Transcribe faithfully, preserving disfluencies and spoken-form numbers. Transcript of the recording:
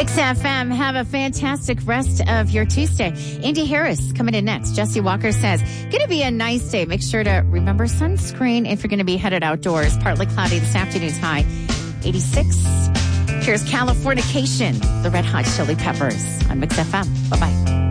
Mix F M, have a fantastic rest of your Tuesday. Andy Harris coming in next. Jesse Walker says, going to be a nice day. Make sure to remember sunscreen if you're going to be headed outdoors. Partly cloudy this afternoon's high, eighty-six. Here's Californication, the Red Hot Chili Peppers on Mix F M. Bye-bye.